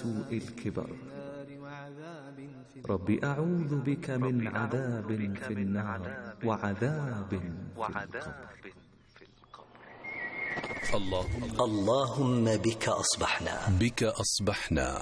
سوء الكبر. رب أعوذ بك من عذاب في النار وعذاب في القبر. اللهم بك أصبحنا.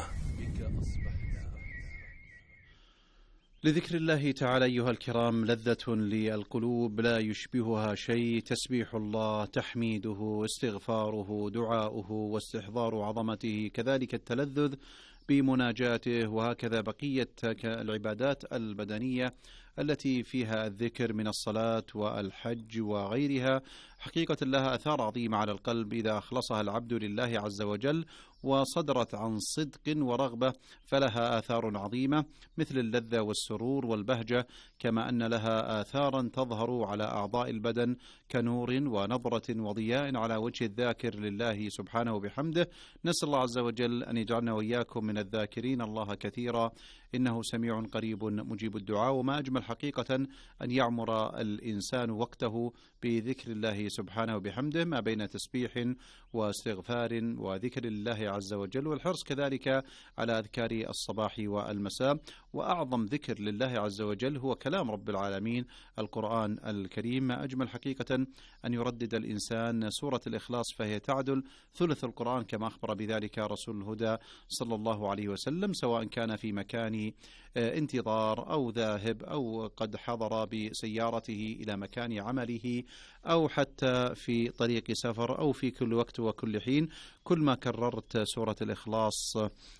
لذكر الله تعالى أيها الكرام لذة للقلوب لا يشبهها شيء، تسبيح الله، تحميده، استغفاره، دعاؤه، واستحضار عظمته، كذلك التلذذ بمناجاته، وهكذا بقية العبادات البدنية التي فيها الذكر من الصلاة والحج وغيرها، حقيقة لها أثار عظيمة على القلب إذا أخلصها العبد لله عز وجل وصدرت عن صدق ورغبة، فلها آثار عظيمة مثل اللذة والسرور والبهجة، كما أن لها آثارا تظهر على أعضاء البدن كنور ونظرة وضياء على وجه الذاكر لله سبحانه وبحمده. نسأل الله عز وجل أن يجعلنا وإياكم من الذاكرين الله كثيرا، إنه سميع قريب مجيب الدعاء. وما أجمل حقيقة أن يعمر الإنسان وقته بذكر الله سبحانه وبحمده، ما بين تسبيح واستغفار وذكر الله عز وجل، والحرص كذلك على أذكار الصباح والمساء. وأعظم ذكر لله عز وجل هو كلام رب العالمين القرآن الكريم. ما أجمل حقيقة أن يردد الإنسان سورة الإخلاص، فهي تعدل ثلث القرآن كما أخبر بذلك رسول الهدى صلى الله عليه وسلم، سواء كان في مكان انتظار أو ذاهب أو قد حضر بسيارته إلى مكان عمله أو حتى في طريق سفر أو في كل وقت وكل حين. كل ما كررت سورة الإخلاص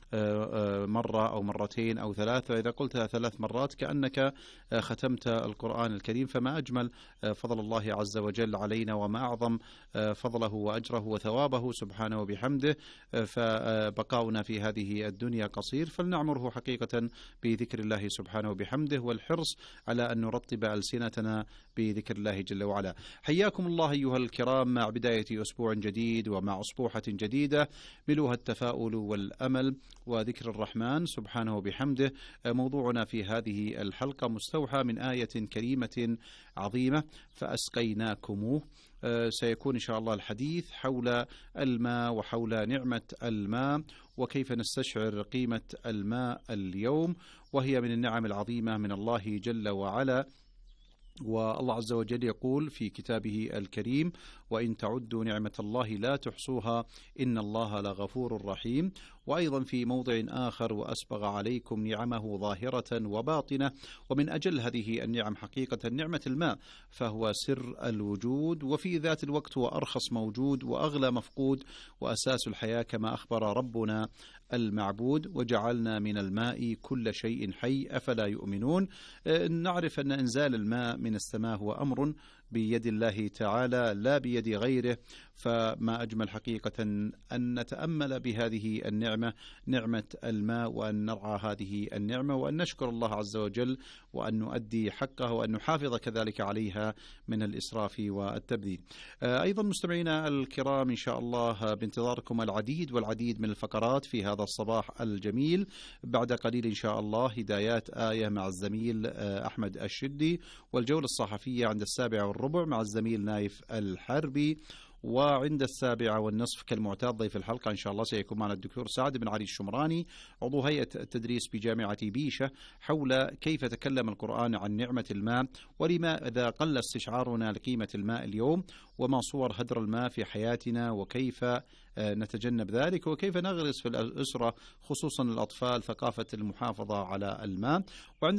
مرة أو مرتين أو ثلاث، فإذا قلتها 3 مرات كأنك ختمت القرآن الكريم. فما أجمل فضل الله عز وجل علينا، وما أعظم فضله وأجره وثوابه سبحانه وبحمده. فبقاؤنا في هذه الدنيا قصير، فلنعمره حقيقة بذكر الله سبحانه وبحمده، والحرص على أن نرطب ألسنتنا بذكر الله جل وعلا. حياكم الله أيها الكرام مع بداية أسبوع جديد ومع أصبوحة جديدة ملوها التفاؤل والأمل وذكر الرحمن سبحانه وبحمده. موضوعنا في هذه الحلقة مستوحى من آية كريمة عظيمة، فأسقيناكموه. سيكون إن شاء الله الحديث حول الماء وحول نعمة الماء، وكيف نستشعر قيمة الماء اليوم، وهي من النعم العظيمة من الله جل وعلا. والله عز وجل يقول في كتابه الكريم: وإن تعدوا نعمة الله لا تحصوها إن الله لغفور رحيم. وأيضا في موضع آخر: وأسبغ عليكم نعمه ظاهرة وباطنة. ومن أجل هذه النعم حقيقة نعمة الماء، فهو سر الوجود، وفي ذات الوقت هو أرخص موجود وأغلى مفقود وأساس الحياة، كما أخبر ربنا المعبود: وجعلنا من الماء كل شيء حي أفلا يؤمنون. نعرف أن إنزال الماء من السماء هو أمر بيد الله تعالى لا بيد غيره، فما أجمل حقيقة أن نتأمل بهذه النعمة، نعمة الماء، وأن نرعى هذه النعمة، وأن نشكر الله عز وجل، وأن نؤدي حقه، وأن نحافظ كذلك عليها من الإسراف والتبذير. أيضا مستمعينا الكرام، إن شاء الله بانتظاركم العديد والعديد من الفقرات في هذا الصباح الجميل. بعد قليل إن شاء الله هدايات آية مع الزميل أحمد الشدي، والجولة الصحفية عند 7:15 مع الزميل نايف الحربي، وعند 7:15 كالمعتاد ضيف الحلقة إن شاء الله سيكون معنا الدكتور سعد بن علي الشمراني عضو هيئة التدريس بجامعة بيشة، حول كيف تكلم القرآن عن نعمة الماء، ولماذا قل استشعارنا لقيمة الماء اليوم، وما صور هدر الماء في حياتنا، وكيف نتجنب ذلك، وكيف نغرس في الأسرة خصوصا الأطفال ثقافة المحافظة على الماء. وعند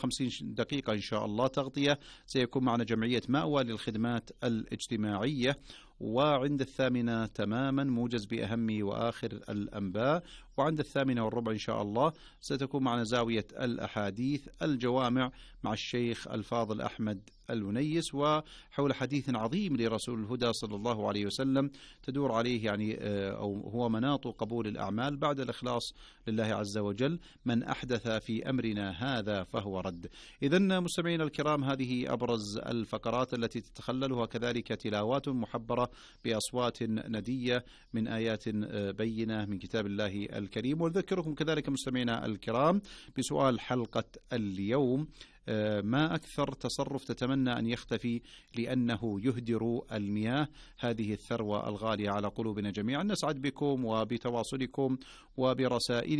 7:50 إن شاء الله تغطية سيكون معنا جمعية مأوى للخدمات الاجتماعية. وعند 8 تماما موجز بأهم وآخر الأنباء. وعند 8:15 إن شاء الله ستكون معنا زاوية الأحاديث الجوامع مع الشيخ الفاضل أحمد الونيس، وحول حديث عظيم لرسول الهدى صلى الله عليه وسلم تدور عليه أو هو مناط قبول الأعمال بعد الإخلاص لله عز وجل: من أحدث في أمرنا هذا فهو رد. إذن مستمعين الكرام، هذه أبرز الفقرات التي تتخللها كذلك تلاوات محبرة بأصوات ندية من آيات بينة من كتاب الله الكريم. ونذكركم كذلك مستمعينا الكرام بسؤال حلقة اليوم: ما أكثر تصرف تتمنى أن يختفي لأنه يهدر المياه؟ هذه الثروة الغالية على قلوبنا جميعا. نسعد بكم وبتواصلكم وبرسائل